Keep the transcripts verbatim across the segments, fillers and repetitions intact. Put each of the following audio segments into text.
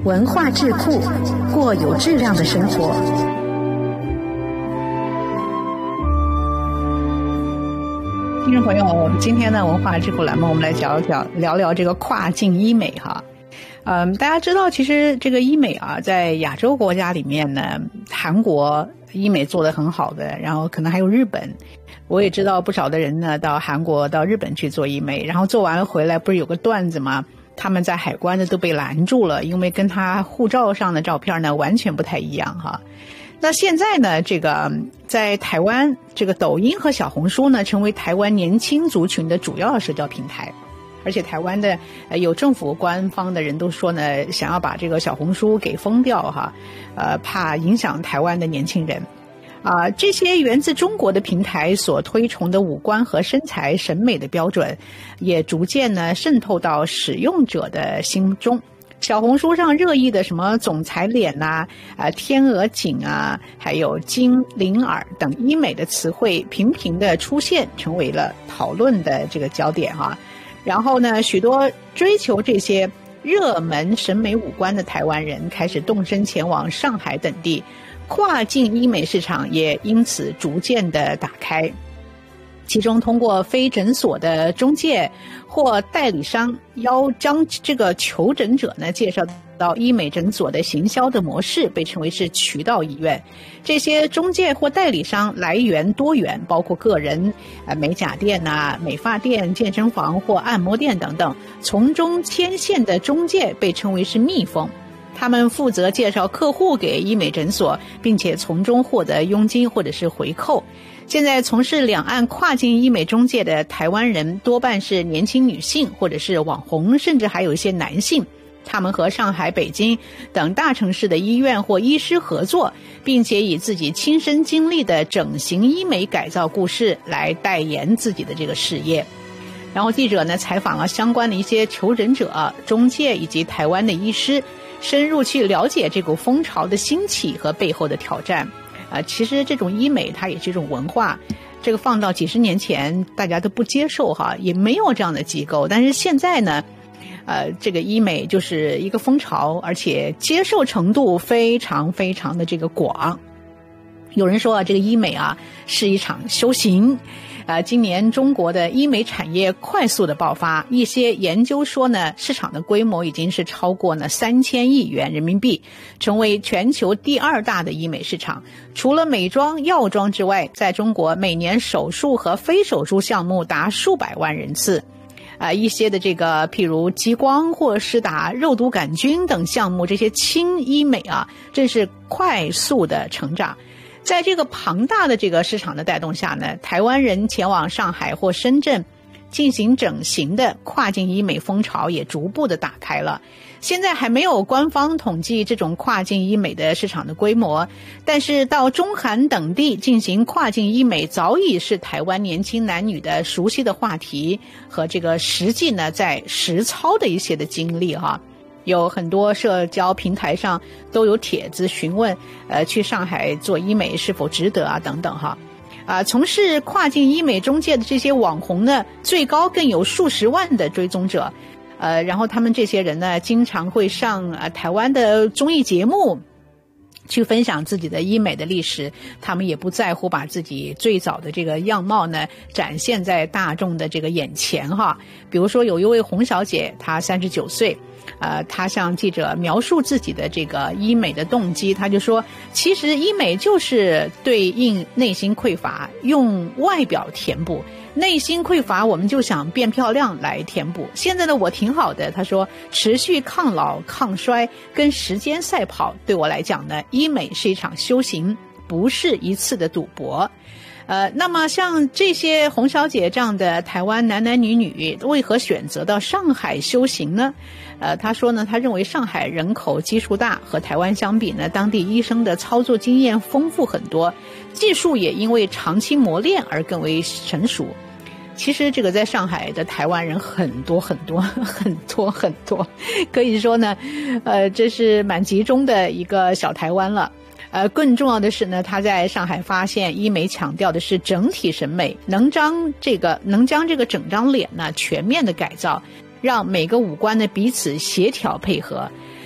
文化智库，过有质量的生活。听众朋友，今天呢，文化智库栏目我们来聊聊聊聊这个跨境医美哈。嗯，大家知道，其实这个医美啊，在亚洲国家里面呢，韩国医美做得很好的，然后可能还有日本。我也知道不少的人呢，到韩国、到日本去做医美，然后做完回来，不是有个段子吗？他们在海关呢都被拦住了，因为跟他护照上的照片呢完全不太一样哈。那现在呢，这个在台湾，这个抖音和小红书呢，成为台湾年轻族群的主要社交平台。而且台湾的呃有政府官方的人都说呢，想要把这个小红书给封掉哈，呃，怕影响台湾的年轻人。啊、呃，这些源自中国的平台所推崇的五官和身材审美的标准，也逐渐呢渗透到使用者的心中。小红书上热议的什么总裁脸呐、啊、啊天鹅颈啊，还有金灵耳等医美的词汇频频的出现，成为了讨论的这个焦点哈。然后呢，许多追求这些热门审美五官的台湾人开始动身前往上海等地，跨境医美市场也因此逐渐的打开。其中通过非诊所的中介或代理商邀将这个求诊者呢介绍到医美诊所的行销的模式被称为是渠道医院。这些中介或代理商来源多元，包括个人、呃美甲店啊、美发店、健身房或按摩店等等，从中牵线的中介被称为是蜜蜂。他们负责介绍客户给医美诊所，并且从中获得佣金或者是回扣。现在从事两岸跨境医美中介的台湾人多半是年轻女性或者是网红，甚至还有一些男性。他们和上海、北京等大城市的医院或医师合作，并且以自己亲身经历的整形医美改造故事来代言自己的这个事业。然后记者呢采访了相关的一些求诊者、中介以及台湾的医师，深入去了解这股风潮的兴起和背后的挑战。啊、呃，其实这种医美它也是一种文化，这个放到几十年前大家都不接受哈，也没有这样的机构。但是现在呢，呃，这个医美就是一个风潮，而且接受程度非常非常的这个广。有人说啊，这个医美啊是一场修行。呃，今年中国的医美产业快速的爆发，一些研究说呢，市场的规模已经是超过呢三千亿元人民币，成为全球第二大的医美市场。除了美妆、药妆之外，在中国每年手术和非手术项目达数百万人次。啊、呃，一些的这个譬如激光或是打肉毒杆菌等项目，这些轻医美啊，正是快速的成长。在这个庞大的这个市场的带动下呢，台湾人前往上海或深圳进行整形的跨境医美风潮也逐步的打开了。现在还没有官方统计这种跨境医美的市场的规模，但是到中韩等地进行跨境医美早已是台湾年轻男女的熟悉的话题和这个实际呢在实操的一些的经历哈。有很多社交平台上都有帖子询问，呃，去上海做医美是否值得啊，等等哈。啊、呃，从事跨境医美中介的这些网红呢，最高更有数十万的追踪者，呃，然后他们这些人呢，经常会上呃台湾的综艺节目，去分享自己的医美的历史。他们也不在乎把自己最早的这个样貌呢展现在大众的这个眼前哈。比如说有一位洪小姐，她三十九岁。呃，他向记者描述自己的这个医美的动机，他就说，其实医美就是对应内心匮乏，用外表填补。内心匮乏，我们就想变漂亮来填补。现在的我挺好的，他说，持续抗老、抗衰，跟时间赛跑，对我来讲呢，医美是一场修行，不是一次的赌博。呃，那么像这些洪小姐这样的台湾男男女女，为何选择到上海修行呢？呃，他说呢，他认为上海人口基数大，和台湾相比呢，当地医生的操作经验丰富很多，技术也因为长期磨练而更为成熟。其实这个在上海的台湾人很多很多很多很多，可以说呢，呃，这是蛮集中的一个小台湾了。呃，更重要的是呢，他在上海发现医美强调的是整体审美，能将这个能将这个整张脸呢全面的改造，让每个五官呢彼此协调配合。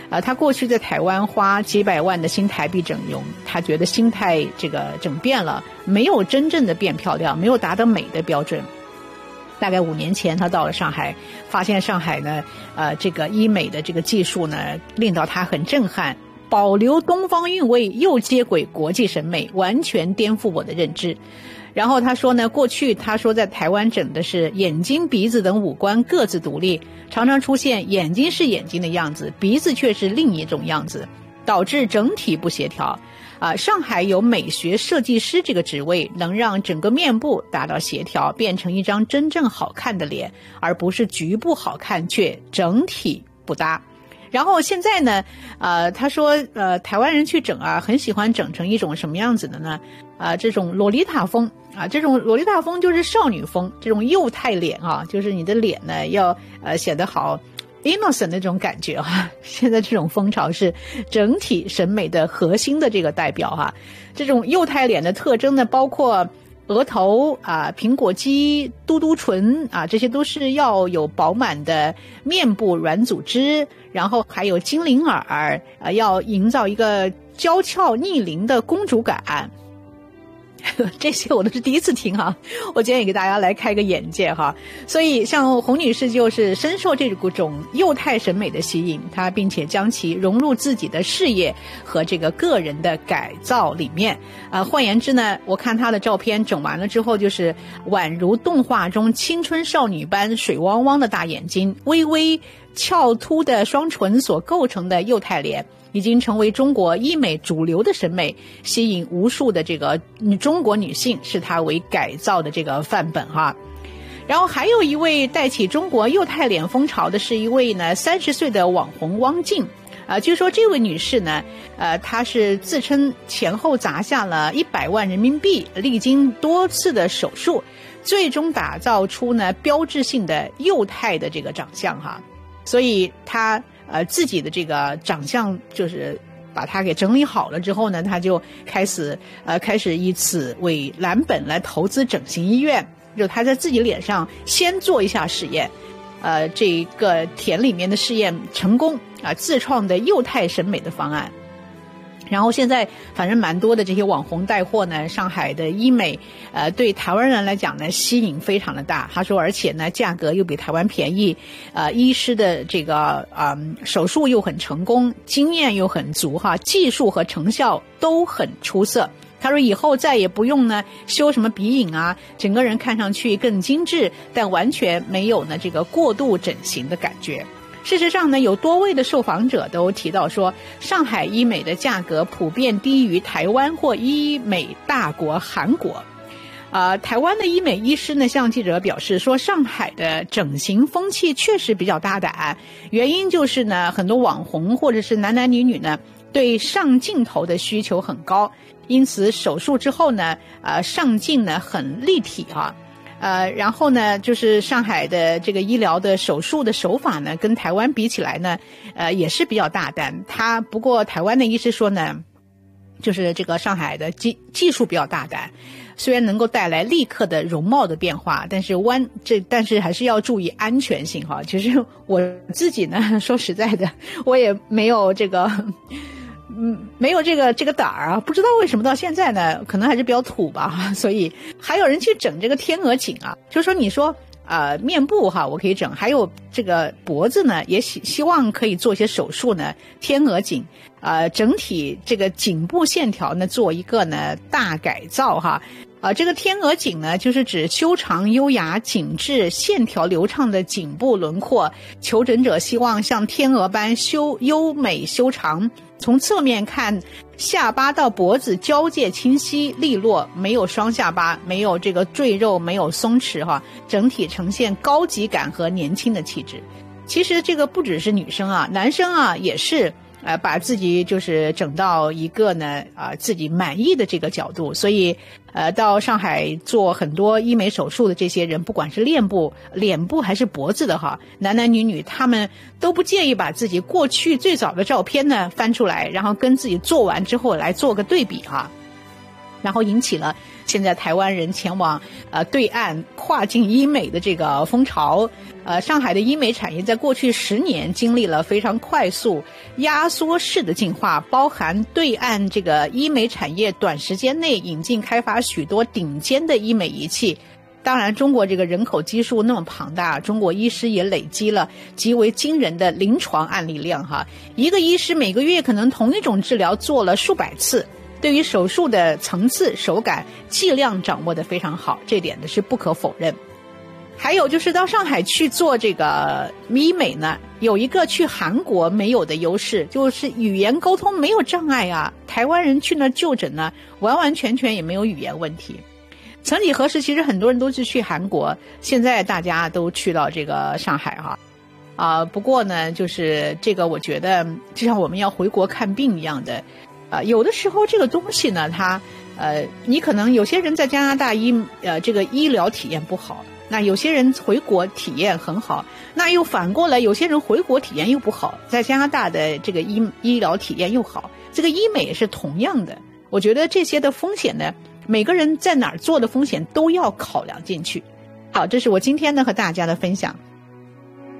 呃，他过去在台湾花几百万的新台币整容，他觉得心态这个整变了，没有真正的变漂亮，没有达到美的标准。大概五年前，他到了上海，发现上海呢，呃，这个医美的这个技术呢，令到他很震撼，保留东方韵味，又接轨国际审美，完全颠覆我的认知。然后他说呢，过去他说在台湾整的是眼睛、鼻子等五官各自独立，常常出现眼睛是眼睛的样子，鼻子却是另一种样子，导致整体不协调。啊，上海有美学设计师这个职位，能让整个面部达到协调，变成一张真正好看的脸，而不是局部好看却整体不搭。然后现在呢，呃，他说，呃，台湾人去整啊，很喜欢整成一种什么样子的呢？啊、呃，这种洛丽塔风啊，这种洛丽塔风就是少女风，这种幼态脸啊，就是你的脸呢要呃显得好 innocent 那种感觉啊。现在这种风潮是整体审美的核心的这个代表哈、啊。这种幼态脸的特征呢，包括额头啊、苹果肌、嘟嘟唇啊，这些都是要有饱满的面部软组织，然后还有精灵耳啊，要营造一个娇俏逆龄的公主感。这些我都是第一次听哈，我今天也给大家来开个眼界哈。所以像洪女士就是深受这种幼态审美的吸引，她并且将其融入自己的事业和这个个人的改造里面。呃，换言之呢，我看她的照片整完了之后，就是宛如动画中青春少女般水汪汪的大眼睛，微微翘凸的双唇所构成的幼态脸，已经成为中国医美主流的审美，吸引无数的这个中国女性视它为改造的这个范本哈。然后还有一位带起中国幼态脸风潮的是一位呢三十岁的网红汪静啊、呃，据说这位女士呢，呃，她是自称前后砸下了一百万人民币，历经多次的手术，最终打造出呢标志性的幼态的这个长相哈。所以她呃自己的这个长相就是把它给整理好了之后呢，她就开始呃开始以此为蓝本来投资整形医院，就她在自己脸上先做一下实验。呃，这个田里面的试验成功啊、呃，自创的幼态审美的方案。然后现在反正蛮多的这些网红带货呢，上海的医美呃对台湾人来讲呢吸引非常的大。他说而且呢价格又比台湾便宜，呃医师的这个嗯、呃、手术又很成功，经验又很足哈，技术和成效都很出色。他说以后再也不用呢修什么鼻影啊，整个人看上去更精致，但完全没有呢这个过度整形的感觉。事实上呢，有多位的受访者都提到说，上海医美的价格普遍低于台湾或医美大国韩国。呃，台湾的医美医师呢向记者表示说，上海的整形风气确实比较大胆，原因就是呢很多网红或者是男男女女呢对上镜头的需求很高，因此手术之后呢呃上镜呢很立体啊。呃，然后呢，就是上海的这个医疗的手术的手法呢，跟台湾比起来呢，呃，也是比较大胆。他不过台湾的医师说呢，就是这个上海的技技术比较大胆，虽然能够带来立刻的容貌的变化，但是弯这但是还是要注意安全性哈。其实我自己呢，说实在的，我也没有这个。嗯，没有这个这个胆儿啊，不知道为什么到现在呢，可能还是比较土吧，所以还有人去整这个天鹅颈啊，就说你说呃面部哈我可以整，还有这个脖子呢也希希望可以做一些手术呢，天鹅颈呃整体这个颈部线条呢做一个呢大改造哈。呃，这个天鹅颈呢，就是指修长、优雅、紧致、线条流畅的颈部轮廓。求诊者希望像天鹅般修优美修长，从侧面看，下巴到脖子交界清晰利落，没有双下巴，没有这个赘肉，没有松弛哈，整体呈现高级感和年轻的气质。其实这个不只是女生啊，男生啊也是。呃，把自己就是整到一个呢，啊、呃，自己满意的这个角度，所以，呃，到上海做很多医美手术的这些人，不管是脸部、脸部还是脖子的哈，男男女女，他们都不介意把自己过去最早的照片呢翻出来，然后跟自己做完之后来做个对比哈。 然后引起了现在台湾人前往呃对岸跨境医美的这个风潮。呃，上海的医美产业在过去十年经历了非常快速压缩式的进化，包含对岸这个医美产业短时间内引进开发许多顶尖的医美仪器。当然中国这个人口基数那么庞大，中国医师也累积了极为惊人的临床案例量哈，一个医师每个月可能同一种治疗做了数百次，对于手术的层次、手感、剂量掌握得非常好，这点呢是不可否认。还有就是到上海去做这个医美呢，有一个去韩国没有的优势，就是语言沟通没有障碍啊。台湾人去那就诊呢，完完全全也没有语言问题。曾几何时，其实很多人都是去韩国，现在大家都去到这个上海哈。啊、呃，不过呢，就是这个我觉得就像我们要回国看病一样的，啊、呃，有的时候这个东西呢，它呃，你可能有些人在加拿大医呃这个医疗体验不好。那有些人回国体验很好，那又反过来有些人回国体验又不好，在加拿大的这个医医疗体验又好，这个医美是同样的。我觉得这些的风险呢，每个人在哪儿做的风险都要考量进去。好，这是我今天呢和大家的分享。